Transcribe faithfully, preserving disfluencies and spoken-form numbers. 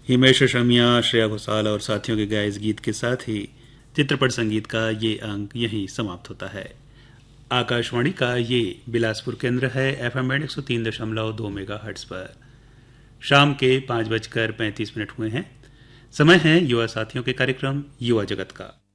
हिमेश रेशमिया, श्रेया घोषाल और साथियों के गाए इस गीत के साथ ही चित्रपट संगीत का ये अंक यहीं समाप्त होता है। आकाशवाणी का ये बिलासपुर केंद्र है, एफएम बैंड एक सौ तीन दशमलव दो मेगा हर्ट्ज पर। शाम के पाँच बजकर पैंतीस मिनट हुए हैं। समय है युवा साथियों के कार्यक्रम युवा जगत का।